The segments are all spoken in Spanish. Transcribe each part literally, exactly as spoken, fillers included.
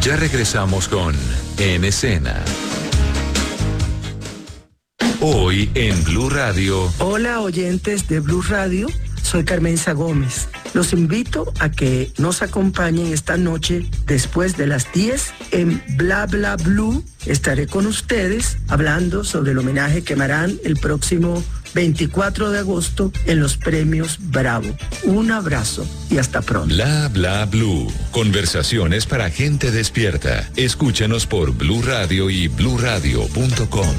Ya regresamos con En Escena. Hoy en Blue Radio. Hola oyentes de Blue Radio, soy Carmenza Gómez. Los invito a que nos acompañen esta noche después de las diez en Bla Bla Blue. Estaré con ustedes hablando sobre el homenaje que me harán el próximo veinticuatro de agosto en los premios Bravo. Un abrazo y hasta pronto. Bla Bla Blue. Conversaciones para gente despierta. Escúchanos por Blue Radio y blue radio punto com.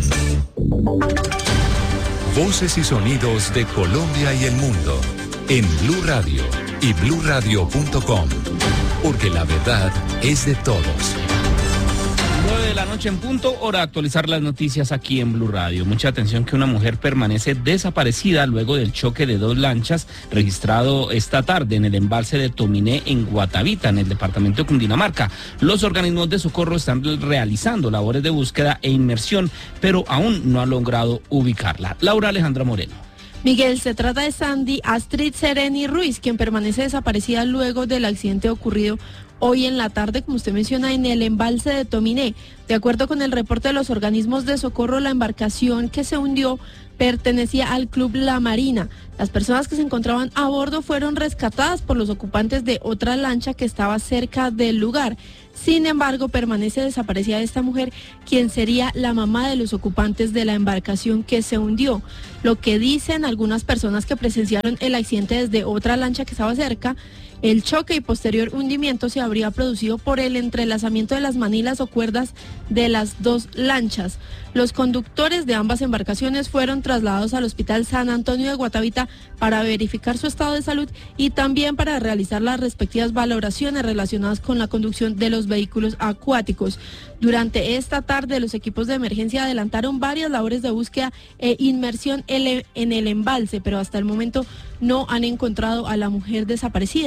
Voces y sonidos de Colombia y el mundo en Blue Radio y blue radio punto com, porque la verdad es de todos. nueve de la noche en punto, hora de actualizar las noticias aquí en Blue Radio. Mucha atención que una mujer permanece desaparecida luego del choque de dos lanchas registrado esta tarde en el embalse de Tominé en Guatavita, en el departamento de Cundinamarca. Los organismos de socorro están realizando labores de búsqueda e inmersión, pero aún no han logrado ubicarla. Laura Alejandra Moreno. Miguel, se trata de Sandy Astrid Sereni Ruiz, quien permanece desaparecida luego del accidente ocurrido hoy en la tarde, como usted menciona, en el embalse de Tominé. De acuerdo con el reporte de los organismos de socorro, la embarcación que se hundió pertenecía al Club La Marina. Las personas que se encontraban a bordo fueron rescatadas por los ocupantes de otra lancha que estaba cerca del lugar. Sin embargo, permanece desaparecida esta mujer, quien sería la mamá de los ocupantes de la embarcación que se hundió. Lo que dicen algunas personas que presenciaron el accidente desde otra lancha que estaba cerca, el choque y posterior hundimiento se habría producido por el entrelazamiento de las manilas o cuerdas de las dos lanchas. Los conductores de ambas embarcaciones fueron trasladados al Hospital San Antonio de Guatavita para verificar su estado de salud y también para realizar las respectivas valoraciones relacionadas con la conducción de los vehículos acuáticos. Durante esta tarde, los equipos de emergencia adelantaron varias labores de búsqueda e inmersión en el embalse, pero hasta el momento no han encontrado a la mujer desaparecida.